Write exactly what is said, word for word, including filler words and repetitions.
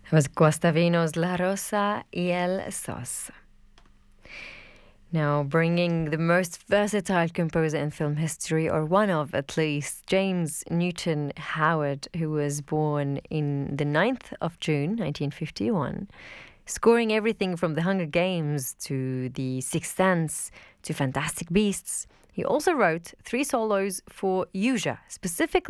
was Guastavinos La Rosa y el Sos. Now, bringing the most versatile composer in film history, or one of at least, James Newton Howard, who was born in the ninth of June, nineteen fifty-one, scoring everything from The Hunger Games to The Sixth Sense to Fantastic Beasts. He also wrote three solos for Yuja, specifically